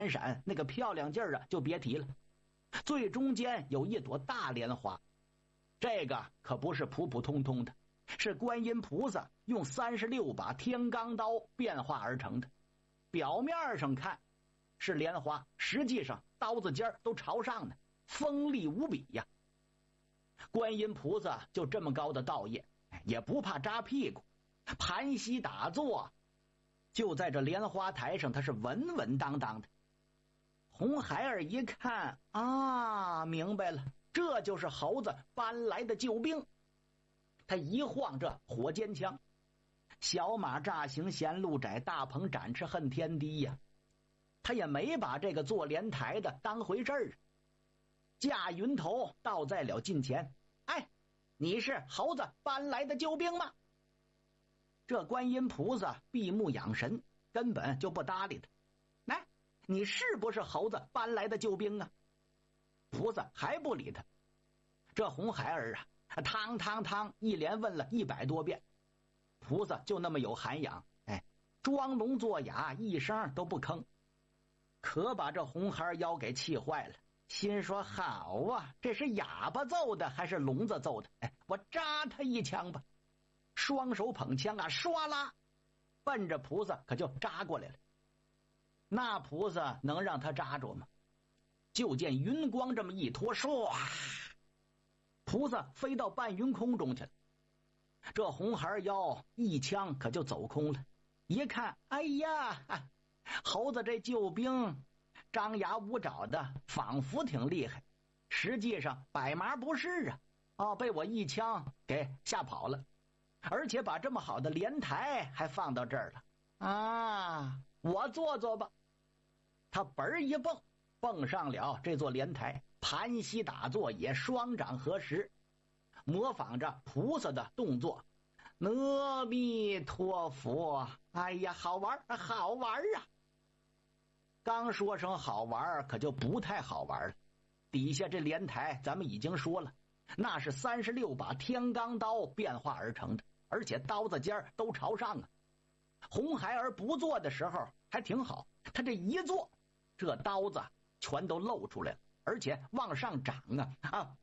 闪，那个漂亮劲儿啊，就别提了。最中间有一朵大莲花，这个可不是普普通通的，是观音菩萨用36把天罡刀变化而成的。表面上看是莲花，实际上刀子尖都朝上呢，锋利无比呀。观音菩萨就这么高的道业，也不怕扎屁股，盘膝打坐，就在这莲花台上，他是稳稳当当的。红孩儿一看啊，明白了，这就是猴子搬来的救兵。他一晃这火尖枪，小马乍行嫌路窄，大鹏展翅恨天低呀。他也没把这个做莲台的当回事儿，驾云头倒在了近前。哎，你是猴子搬来的救兵吗？这观音菩萨闭目养神，根本就不搭理他。来，你是不是猴子搬来的救兵啊？菩萨还不理他。这红孩儿啊，汤汤汤一连问了100多遍，菩萨就那么有涵养，装聋作哑，一声都不吭。可把这红孩儿腰给气坏了，心说好啊，这是哑巴揍的还是聋子揍的？我扎他一枪吧。双手捧枪啊，唰啦奔着菩萨可就扎过来了。那菩萨能让他扎着吗？就见云光这么一拖，唰，菩萨飞到半云空中去了。这红孩腰一枪可就走空了。一看，哎呀，猴子这救兵张牙舞爪的，仿佛挺厉害，实际上百麻不是啊！被我一枪给吓跑了，而且把这么好的莲台还放到这儿了啊！我坐坐吧。他本一蹦，蹦上了这座莲台，盘膝打坐，也双掌合十，模仿着菩萨的动作。阿弥陀佛！哎呀，好玩好玩啊！刚说声好玩，可就不太好玩了。底下这莲台咱们已经说了，那是36把天罡刀变化而成的，而且刀子尖都朝上啊。红孩儿不做的时候还挺好，他这一做，这刀子全都露出来了，而且往上长啊！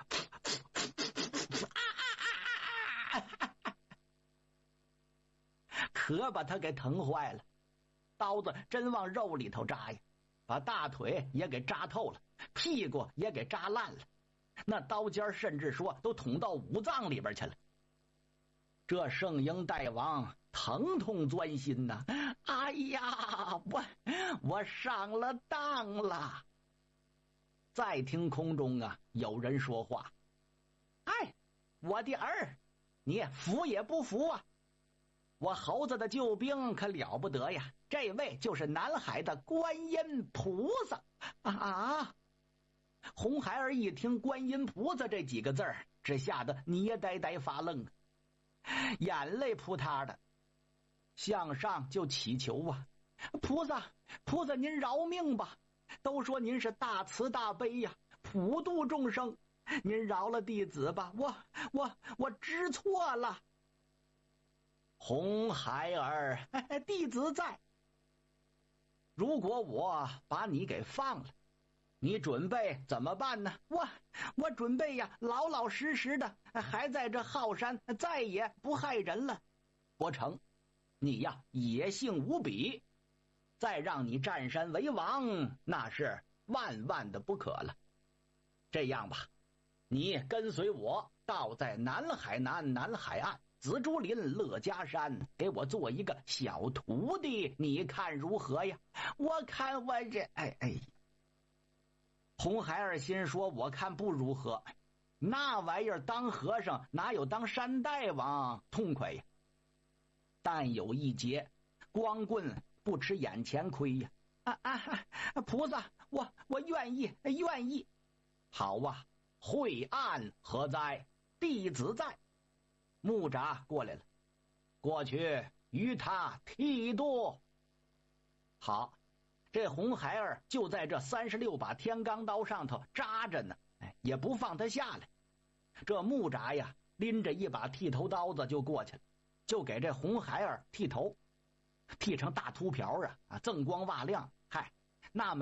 可把他给疼坏了，刀子真往肉里头扎呀，把大腿也给扎透了，屁股也给扎烂了，那刀尖甚至说都捅到五脏里边去了。这圣婴大王疼痛钻心呐！哎呀，我上了当了。再听空中有人说话：哎，我的儿，你服也不服啊？我猴子的救兵可了不得呀，这位就是南海的观音菩萨啊！红孩儿一听观音菩萨这几个字儿，只吓得捏呆呆发愣，眼泪扑嗒的向上就祈求啊，菩萨您饶命吧，都说您是大慈大悲呀，普度众生，您饶了弟子吧，我知错了。红孩儿，弟子在。如果我把你给放了，你准备怎么办呢？我准备呀，老老实实的还在这浩山，再也不害人了。不成，你呀野性无比，再让你占山为王，那是万万的不可了。这样吧，你跟随我到在南海南南海岸紫竹林乐家山，给我做一个小徒弟，你看如何呀？我看我这红孩儿心说，我看不如何，那玩意儿当和尚哪有当山大王痛快呀？但有一节，光棍不吃眼前亏呀！菩萨，我愿意。好啊，晦暗何哉？弟子在。木吒过来了，过去与他剃度。好，这红孩儿就在这36把天罡刀上头扎着呢，也不放他下来。这木吒呀，拎着一把剃头刀子就过去了，就给这红孩儿剃头，剃成大秃瓢锃光瓦亮，那